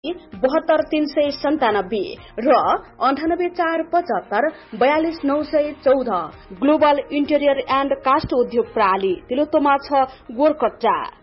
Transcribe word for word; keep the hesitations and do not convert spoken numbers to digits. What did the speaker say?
बहत्तर तीन सय सन्तानब्बे र अन्ठानब्बे चार पचहत्तर बयालिस नौ सय चौध। ग्लोबल इन्टेरियर एन्ड कास्ट उद्योग प्रणाली तिलोत्तमा छ गोरकट्टा।